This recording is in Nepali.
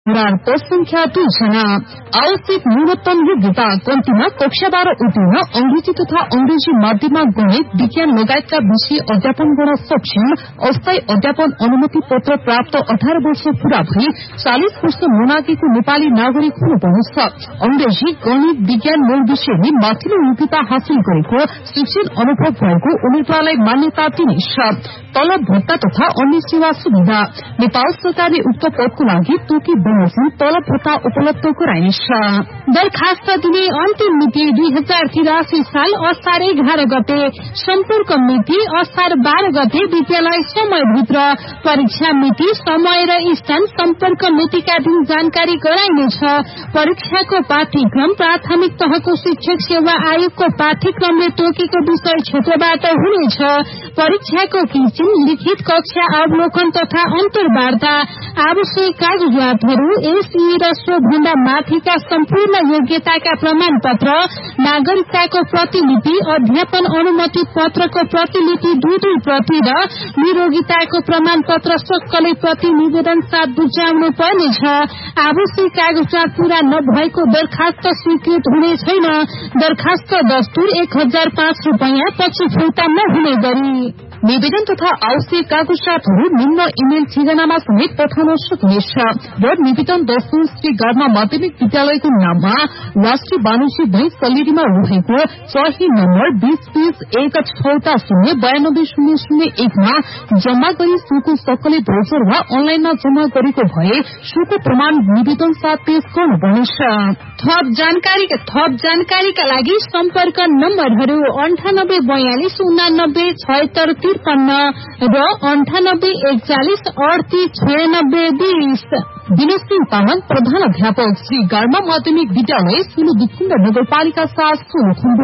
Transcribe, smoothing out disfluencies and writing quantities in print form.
संख्या 2 जना आवश्यक न्यूनतम योग्यता कम्तीमा कक्षा 12 उत्तीर्ण अंग्रेजी तथा अंग्रेजी माध्यममा गणित विज्ञान लगायतका विषय अध्यापन गर्न सक्षम अस्थायी अध्यापन अनुमति पत्र प्राप्त 18 वर्ष पूरा भई 40 वर्ष मुनागेको नेपाली नागरिक हुनुपर्नेछ। अंग्रेजी गणित विज्ञान मूल विषयले माथिल्लो योग्यता हासिल गरेको शिक्षण अनुभव भएको उम्मेद्वारलाई मान्यता दिनेछ। तलब भत्ता तथा अन्य सेवा सुविधा नेपाल सरकारले उक्त पदको लागि तोकी बमोजिम तलब भत्ता उपलब्ध गराइनेछ। दरखास्त दिने अन्तिम मिति 2083 साल असार 11 गते, सम्पर्क मिति असार 12 गते विद्यालय समयभित्र, परीक्षा मिति समय र स्थान सम्पर्क मितिका दिन जानकारी गराइनेछ। परीक्षाको पाठ्यक्रम प्राथमिक तहको शिक्षक सेवा आयोगको पाठ्यक्रमले तोकेको विषय क्षेत्रबाट हुनेछ। परीक्षाको किसिम लिखित कक्षा अवलोकन तथा अन्तर्वार्ता, आवश्यक कागजातहरू, एसई र सोभन्दा माथिका सम्पूर्ण योग्यताका प्रमाण पत्र, नागरिकताको प्रतिलिपि, अध्यापन अनुमति पत्रको प्रतिलिपि 2 प्रति र निरोगिताको प्रमाण पत्र सक्कलै प्रति निवेदन साथ बुझाउनु पर्नेछ। आवश्यक कागजात पूरा नभएको दरखास्त स्वीकृत हुने छैन। दरखास्त दस्तुर 1005 रूपैयाँ पछि फिर्ता नहुने गरी निवेदन तथा आवश्यक कागजातहरू निम्न इमेल ठेगानामा समेत पठाउन सक्नेछ र निवेदन दस्तुर श्री गार्मा माध्यमिक विद्यालयको नाममा राष्ट्रिय वाणिज्य बैंक सलेरीमा रहेको सही नम्बर 202016092001 मा जम्मा गरी सुको सक्कले ब्राउजर वा अनलाइनमा जम्मा गरेको भए सुको प्रमाण निवेदन साथ पेश गर्नुपर्नेछ। थप जानकारीका लागि सम्पर्क नम्बरहरू 9842897653 र 9841389620। दिनेश सिंह तामाङ, प्रधान अध्यापक, श्री गार्मा माध्यमिक विद्यालय, सिलुबुखुम्ब नगरपालिका 7 सोलुखुम्बु।